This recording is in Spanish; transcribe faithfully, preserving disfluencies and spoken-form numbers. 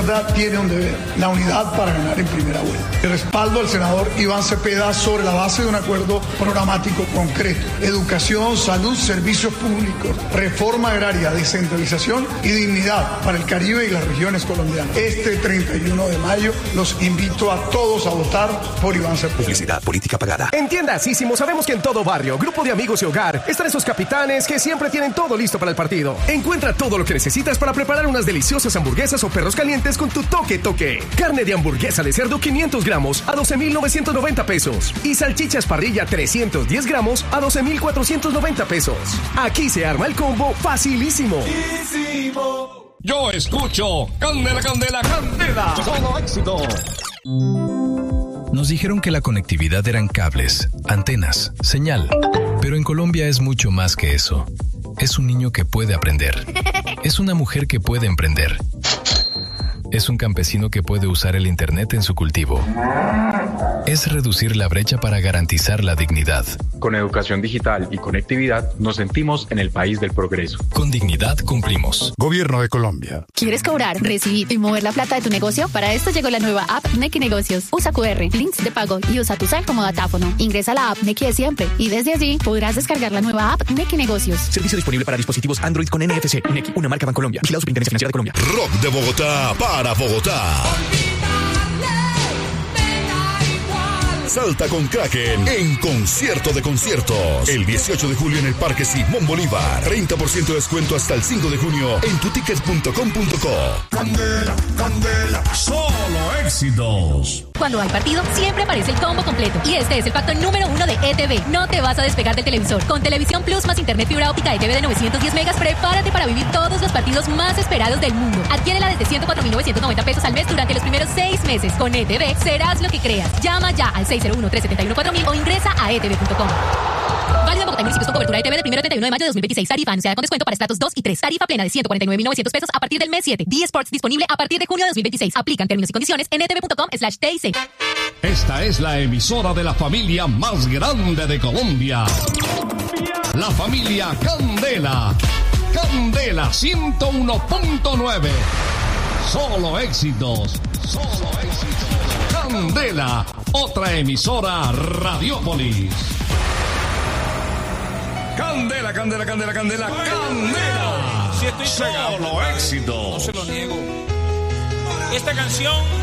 Tiene un deber, la unidad para ganar en primera vuelta. El respaldo al senador Iván Cepeda sobre la base de un acuerdo programático concreto. Educación, salud, servicios públicos, reforma agraria, descentralización y dignidad para el Caribe y las regiones colombianas. Este treinta y uno de mayo los invito a todos a votar por Iván Cepeda. Publicidad política pagada. En Tiendas Ísimo sabemos que en todo barrio, grupo de amigos y hogar están esos capitanes que siempre tienen todo listo para el partido. Encuentra todo lo que necesitas para preparar unas deliciosas hamburguesas o perros calientes con tu toque toque. Carne de hamburguesa de cerdo quinientos gramos a doce mil novecientos noventa pesos. Y salchichas parrilla trescientos diez gramos a doce mil cuatrocientos noventa pesos. Aquí se arma el combo facilísimo. Yo escucho Candela, Candela, Candela. Solo éxito. Nos dijeron que la conectividad eran cables, antenas, señal. Pero en Colombia es mucho más que eso. Es un niño que puede aprender. Es una mujer que puede emprender. Es un campesino que puede usar el internet en su cultivo. Es reducir la brecha para garantizar la dignidad. Con educación digital y conectividad nos sentimos en el país del progreso. Con dignidad cumplimos. Gobierno de Colombia. ¿Quieres cobrar, recibir y mover la plata de tu negocio? Para esto llegó la nueva app Nequi Negocios. Usa cu erre, links de pago y usa tu cel como datáfono. Ingresa a la app Nequi de siempre y desde allí podrás descargar la nueva app Nequi Negocios. Servicio disponible para dispositivos Android con N F C. Nequi, una marca Bancolombia. Vigilado Superintendencia Financiera de Colombia. Rock de Bogotá para Bogotá. Salta con Kraken en concierto de conciertos. El dieciocho de julio en el Parque Simón Bolívar. treinta por ciento de descuento hasta el cinco de junio en tuticket punto com punto co. Candela, Candela, solo éxitos. Cuando hay partido, siempre aparece el combo completo. Y este es el pacto número uno de E T V. No te vas a despegar del televisor. Con Televisión Plus más Internet fibra óptica E T V de novecientos diez megas, prepárate para vivir todos los partidos más esperados del mundo. Adquiérela desde ciento cuatro mil novecientos noventa pesos al mes durante los primeros seis meses. Con E T V serás lo que creas. Llama ya al seis cero uno, tres siete uno, cuatro mil o ingresa a e t v punto com. Válido en Bogotá y municipios con cobertura E T V del primero al treinta y uno de mayo de dos mil veintiséis. Tarifa anunciada con descuento para estratos dos y tres. Tarifa plena de ciento cuarenta y nueve mil novecientos pesos a partir del mes siete. D Sports disponible a partir de junio de dos mil veintiséis. Aplican términos y condiciones en e t v punto com slash t i c. Esta es la emisora de la familia más grande de Colombia. La familia Candela. Candela ciento uno punto nueve. Solo éxitos. Solo éxitos. Candela, otra emisora Radiópolis. Candela, Candela, Candela, Candela, Candela. Si estoy solo éxito. No se lo niego. Esta canción